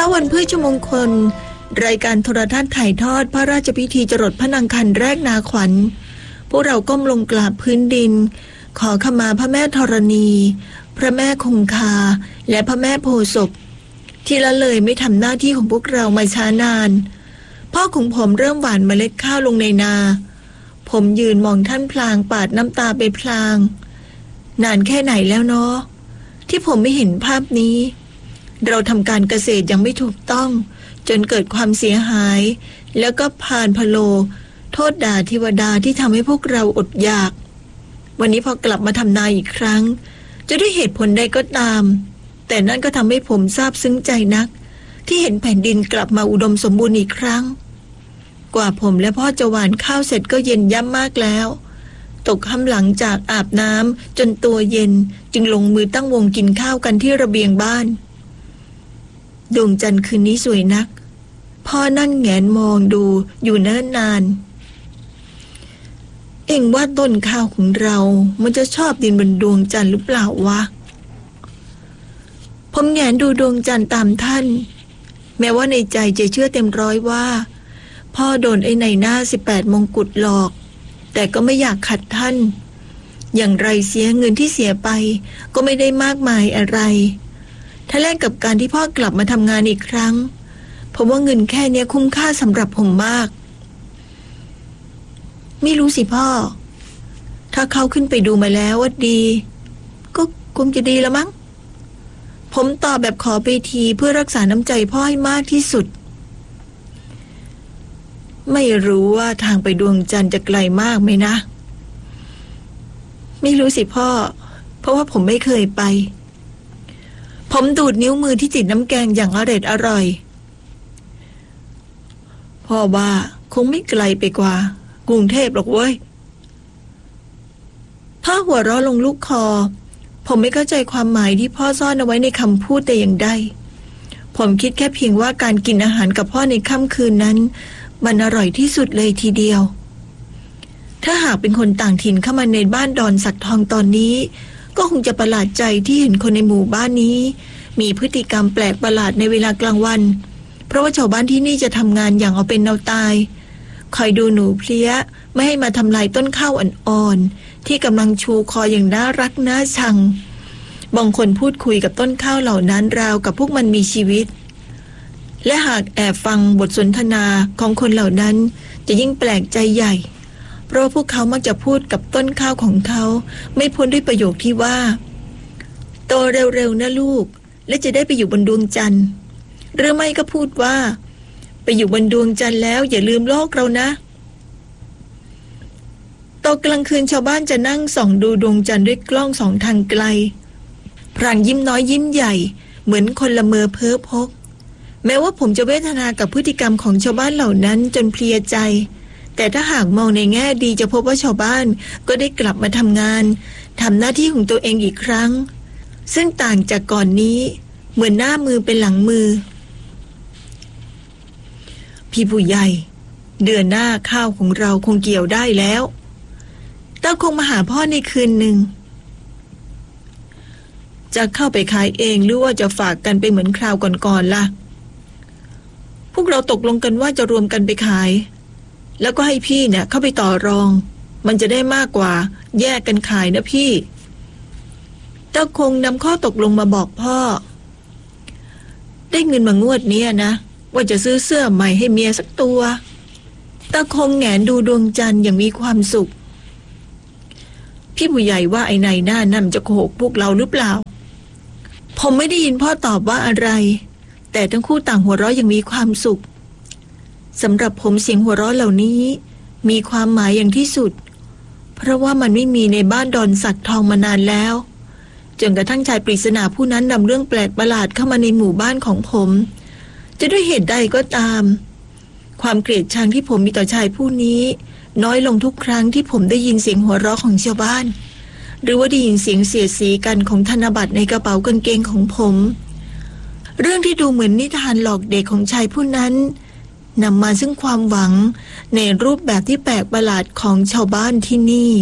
วันพฤชมงคลรายการโทรทัศน์ถ่ายทอดพระราชพิธีจรดพระนางคันแรกนาขวัญพวกเราก้มลงกราบพื้นดินขอขมาพระแม่ธรณีพระแม่คงคาและพระแม่โพธิ์ศพที่ละเลยไม่ทำหน้าที่ของพวกเรามาช้านานพ่อของผมเริ่มหว่านเมล็ดข้าวลงในนาผมยืนมองท่านพลางปาดน้ำตาไปพลางนานแค่ไหนแล้วเนาะที่ผมไม่เห็นภาพนี้เราทำการเกษตรยังไม่ถูกต้องจนเกิดความเสียหายแล้วก็พานพโลโทษด่าเทวดาที่ทำให้พวกเราอดอยากวันนี้พอกลับมาทำนาอีกครั้งจะด้วยเหตุผลใดก็ตามแต่นั่นก็ทำให้ผมซาบซึ้งใจนักที่เห็นแผ่นดินกลับมาอุดมสมบูรณ์อีกครั้งกว่าผมและพ่อจะหว่านข้าวเสร็จก็เย็นย่ำมากแล้วตกค่ำหลังจากอาบน้ำจนตัวเย็นจึงลงมือตั้งวงกินข้าวกันที่ระเบียงบ้านดวงจันทร์คืนนี้สวยนักพ่อนั่งแงนมองดูอยู่เนิ่นนานเอ็งว่าต้นข้าวของเรามันจะชอบดินบนดวงจันทร์หรือเปล่าวะผมแงนดูดวงจันทร์ตามท่านแม้ว่าในใจจะเชื่อเต็มร้อยว่าพ่อโดนไอ้ในหน้า18มงกุฎหลอกแต่ก็ไม่อยากขัดท่านอย่างไรเสียเงินที่เสียไปก็ไม่ได้มากมายอะไรถ้าแลกกับการที่พ่อกลับมาทำงานอีกครั้งผมว่าเงินแค่นี้คุ้มค่าสำหรับผมมากไม่รู้สิพ่อถ้าเขาขึ้นไปดูมาแล้วว่าดีก็คงจะดีแล้วมั้งผมตอบแบบขอไปทีเพื่อรักษาน้ำใจพ่อให้มากที่สุดไม่รู้ว่าทางไปดวงจันทร์จะไกลมากไหมนะไม่รู้สิพ่อเพราะว่าผมไม่เคยไปผมดูดนิ้วมือที่ติดน้ำแกงอย่างอร่อยพ่อว่าคงไม่ไกลไปกว่ากรุงเทพหรอกเว้ยพ่อหัวเราะลงลูกคอผมไม่เข้าใจความหมายที่พ่อซ่อนเอาไว้ในคำพูดแต่อย่างใดผมคิดแค่เพียงว่าการกินอาหารกับพ่อในค่ำคืนนั้นมันอร่อยที่สุดเลยทีเดียวถ้าหากเป็นคนต่างถิ่นเข้ามาในบ้านดอนสักทองตอนนี้ก็คงจะประหลาดใจที่เห็นคนในหมู่บ้านนี้มีพฤติกรรมแปลกประหลาดในเวลากลางวันเพราะว่าชาวบ้านที่นี่จะทำงานอย่างเอาเป็นเอาตายคอยดูหนูเพลี้ยไม่ให้มาทำลายต้นข้าวอ่อนๆที่กำลังชูคออย่างน่ารักน่าชังบางคนพูดคุยกับต้นข้าวเหล่านั้นราวกับพวกมันมีชีวิตและหากแอบฟังบทสนทนาของคนเหล่านั้นจะยิ่งแปลกใจใหญ่เพราะพวกเขามักจะพูดกับต้นข้าวของเขาไม่พ้นด้วยประโยคที่ว่าโตเร็วๆนะลูกและจะได้ไปอยู่บนดวงจันทร์หรือไม่ก็พูดว่าไปอยู่บนดวงจันทร์แล้วอย่าลืมโลกเรานะตอนกลางคืนชาวบ้านจะนั่งส่องดูดวงจันทร์ด้วยกล้องสองทางไกลพรางยิ้มน้อยยิ้มใหญ่เหมือนคนละเมอเพ้อพกแม้ว่าผมจะเวทนากับพฤติกรรมของชาวบ้านเหล่านั้นจนเพลียใจแต่ถ้าหากมองในแง่ดีจะพบว่าชาวบ้านก็ได้กลับมาทำงานทำหน้าที่ของตัวเองอีกครั้งซึ่งต่างจากก่อนนี้เหมือนหน้ามือเป็นหลังมือพี่ผู้ใหญ่เดือนหน้าข้าวของเราคงเกี่ยวได้แล้วตาคงมาหาพ่อในคืนหนึ่งจะเข้าไปขายเองหรือว่าจะฝากกันไปเหมือนคราวก่อนๆล่ะพวกเราตกลงกันว่าจะรวมกันไปขายแล้วก็ให้พี่เนี่ยเข้าไปต่อรองมันจะได้มากกว่าแยกกันขายนะพี่ตาคงนำข้อตกลงมาบอกพ่อได้เงินมางวดเนี้ยนะว่าจะซื้อเสื้อใหม่ให้เมียสักตัวตาคงแหงนดูดวงจันทร์อย่างมีความสุขพี่ผู้ใหญ่ว่าไอ้นายหน้านั่นจะโกหกพวกเราหรือเปล่าผมไม่ได้ยินพ่อตอบว่าอะไรแต่ทั้งคู่ต่างหัวเราะอย่างมีความสุขสำหรับผมเสียงหัวเราะเหล่านี้มีความหมายอย่างที่สุดเพราะว่ามันไม่มีในบ้านดอนสักทองมานานแล้วจนกระทั่งชายปริศนาผู้นั้นนำเรื่องแปลกประหลาดเข้ามาในหมู่บ้านของผมจะด้วยเหตุใดก็ตามความเกลียดชังที่ผมมีต่อชายผู้นี้น้อยลงทุกครั้งที่ผมได้ยินเสียงหัวเราะของชาวบ้านหรือว่าได้ยินเสียงเสียดสีกันของธนบัตรในกระเป๋ากางเกงของผมเรื่องที่ดูเหมือนนิทานหลอกเด็กของชายผู้นั้นนำมาซึ่งความหวังในรูปแบบที่แปลกประหลาดของชาวบ้านที่นี่